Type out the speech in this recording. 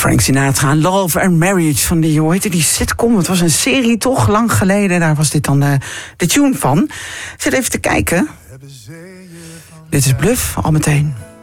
Frank Sinatra, Love and Marriage van die, hoe heette die sitcom? Het was een serie toch, lang geleden. Daar was dit dan de tune van. Ik zit even te kijken. Dit is Bluff, al meteen.